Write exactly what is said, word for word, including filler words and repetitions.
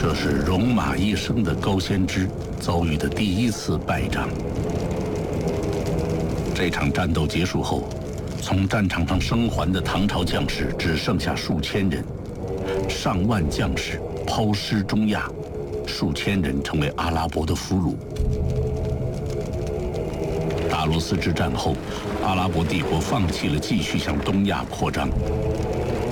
这是戎马一生的高仙芝遭遇的第一次败仗。这场战斗结束后，从战场上生还的唐朝将士只剩下数千人，上万将士抛尸中亚，数千人成为阿拉伯的俘虏。大罗斯之战后，阿拉伯帝国放弃了继续向东亚扩张，